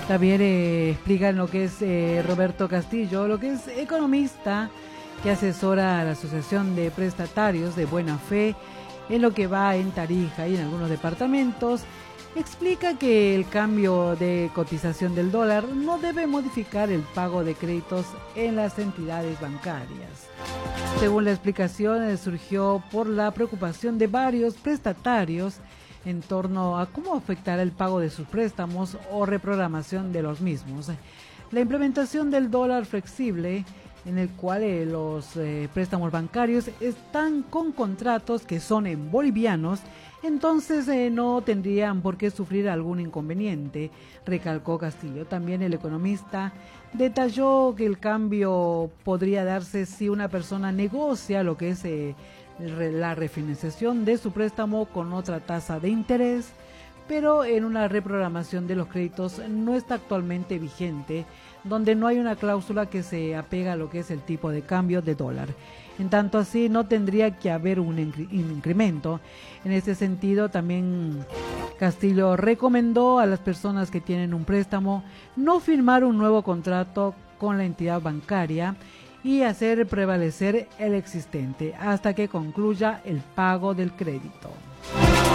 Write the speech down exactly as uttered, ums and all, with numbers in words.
También eh, explican lo que es eh, Roberto Castillo, lo que es economista que asesora a la Asociación de Prestatarios de Buena Fe en lo que va en Tarija y en algunos departamentos. Explica que el cambio de cotización del dólar no debe modificar el pago de créditos en las entidades bancarias. Según la explicación, surgió por la preocupación de varios prestatarios en torno a cómo afectará el pago de sus préstamos o reprogramación de los mismos. La implementación del dólar flexible, en el cual eh, los eh, préstamos bancarios están con contratos que son en bolivianos, entonces eh, no tendrían por qué sufrir algún inconveniente, recalcó Castillo. También el economista detalló que el cambio podría darse si una persona negocia lo que es eh, la refinanciación de su préstamo con otra tasa de interés, pero en una reprogramación de los créditos no está actualmente vigente, donde no hay una cláusula que se apega a lo que es el tipo de cambio de dólar. En tanto así, no tendría que haber un incremento. En ese sentido, también Castillo recomendó a las personas que tienen un préstamo no firmar un nuevo contrato con la entidad bancaria y hacer prevalecer el existente hasta que concluya el pago del crédito.